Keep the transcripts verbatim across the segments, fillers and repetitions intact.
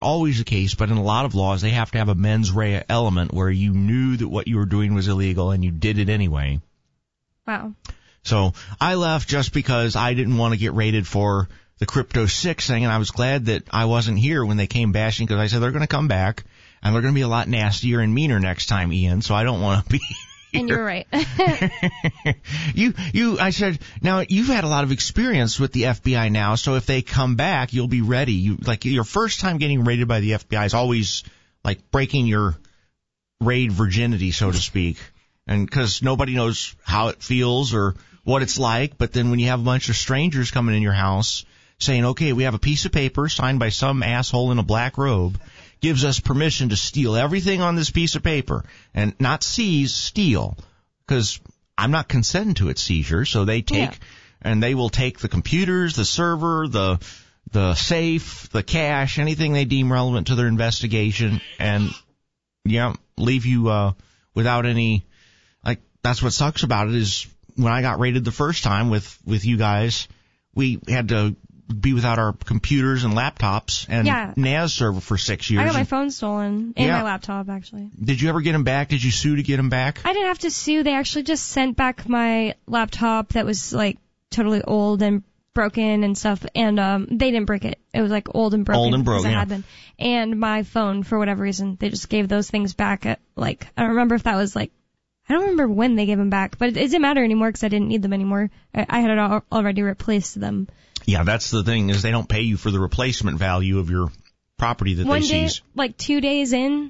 always the case, but in a lot of laws, they have to have a mens rea element where you knew that what you were doing was illegal and you did it anyway. Wow. So I left just because I didn't want to get raided for the Crypto six thing, and I was glad that I wasn't here when they came bashing, because I said they're going to come back, and they're going to be a lot nastier and meaner next time, Ian, so I don't want to be here. And you're right. you, you, I said, now you've had a lot of experience with the F B I now, so if they come back, you'll be ready. You, like, your first time getting raided by the F B I is always like breaking your raid virginity, so to speak. And because nobody knows how it feels or what it's like, but then when you have a bunch of strangers coming in your house saying, okay, we have a piece of paper signed by some asshole in a black robe, gives us permission to steal everything on this piece of paper, and not seize, steal, because I'm not consenting to its seizure. So they take, yeah. and they will take the computers, the server, the the safe, the cash, anything they deem relevant to their investigation, and yeah, leave you uh, without any. Like, that's what sucks about it is when I got raided the first time with with you guys, we had to be without our computers and laptops and yeah. N A S server for six years. I got my phone stolen and yeah. my laptop, actually. Did you ever get them back? Did you sue to get them back? I didn't have to sue. They actually just sent back my laptop that was, like, totally old and broken and stuff, and um they didn't break it. It was, like, old and broken. Old and broken, it yeah. had been. And my phone, for whatever reason, they just gave those things back at, like, I don't remember if that was, like, I don't remember when they gave them back, but it, it didn't matter anymore because I didn't need them anymore. I, I had it al- already replaced them. Yeah, that's the thing, is they don't pay you for the replacement value of your property that One they day, seize. Like two days in,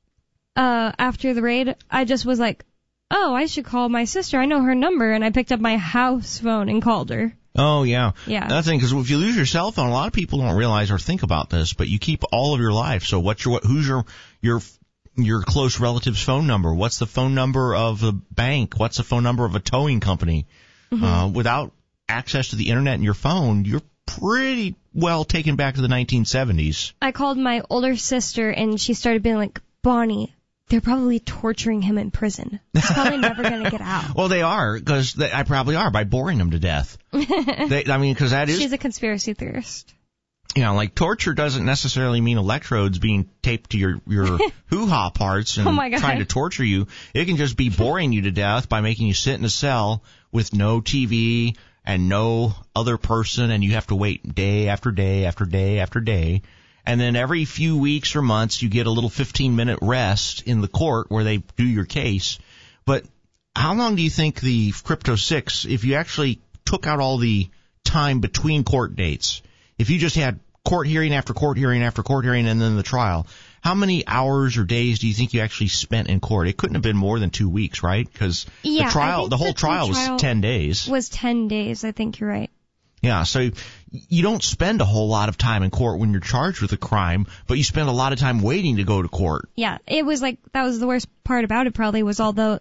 uh, after the raid, I just was like, oh, I should call my sister. I know her number, and I picked up my house phone and called her. Oh, yeah. Yeah. That's the thing, because if you lose your cell phone, a lot of people don't realize or think about this, but you keep all of your life. So what's your, who's your, your, your close relative's phone number? What's the phone number of a bank? What's the phone number of a towing company? Mm-hmm. Uh, without access to the internet and your phone, you're pretty well taken back to the nineteen seventies. I called my older sister, and she started being like, Bonnie, they're probably torturing him in prison. He's probably never going to get out. Well, they are, because I probably are, by boring him to death. they, I mean, because that is... She's a conspiracy theorist. You know, like, torture doesn't necessarily mean electrodes being taped to your, your hoo-ha parts and oh my God. trying to torture you. It can just be boring you to death by making you sit in a cell with no T V and no other person, and you have to wait day after day after day after day. And then every few weeks or months, you get a little fifteen-minute rest in the court where they do your case. But how long do you think the Crypto six, if you actually took out all the time between court dates, if you just had court hearing after court hearing after court hearing and then the trial, how many hours or days do you think you actually spent in court? It couldn't have been more than two weeks, right? Because yeah, the trial, the whole trial, trial was ten days. Was ten days, I think you're right. Yeah, so you don't spend a whole lot of time in court when you're charged with a crime, but you spend a lot of time waiting to go to court. Yeah, it was like, that was the worst part about it probably, was all the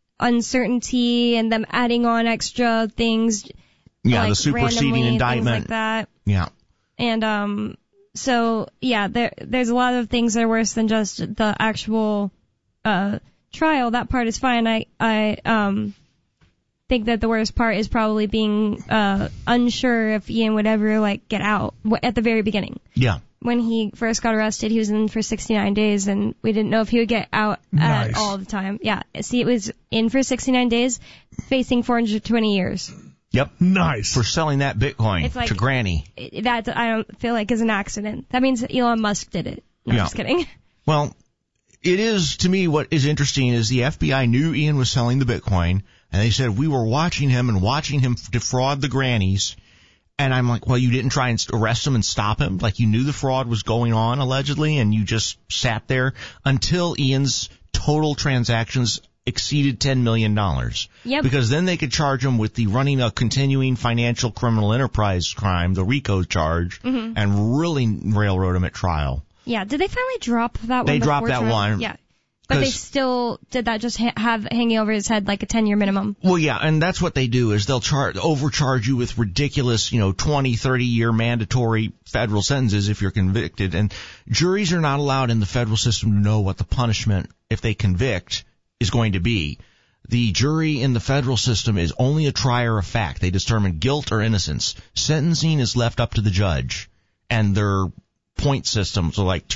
uncertainty and them adding on extra things. Yeah, like the superseding indictment. Things like that. Yeah. And, um, so, yeah, there, there's a lot of things that are worse than just the actual, uh, trial. That part is fine. I, I, um, think that the worst part is probably being, uh, unsure if Ian would ever, like, get out at the very beginning. Yeah. When he first got arrested, he was in for sixty-nine days, and we didn't know if he would get out nice. at all the time. Yeah. See, it was in for sixty-nine days, facing four hundred twenty years. Yep. Nice. For selling that Bitcoin it's like, to Granny. That, I don't feel like, is an accident. That means that Elon Musk did it. No, yeah. I'm just kidding. Well, it is, to me, what is interesting is the F B I knew Ian was selling the Bitcoin, and they said, we were watching him and watching him defraud the grannies. And I'm like, well, you didn't try and arrest him and stop him? Like, you knew the fraud was going on, allegedly, and you just sat there until Ian's total transactions exceeded ten million dollars. Yep. Because then they could charge him with the running a continuing financial criminal enterprise crime, the RICO charge, mm-hmm. and really railroad him at trial. Yeah. Did they finally drop that one? They dropped that trial? one. Yeah. But they still did that just ha- have hanging over his head like a ten-year minimum. Well, yeah, and that's what they do is they'll char- overcharge you with ridiculous, you know, twenty, thirty-year mandatory federal sentences if you're convicted. And juries are not allowed in the federal system to know what the punishment, if they convict, is going to be. The jury in the federal system is only a trier of fact. They determine guilt or innocence. Sentencing is left up to the judge. And their point systems are like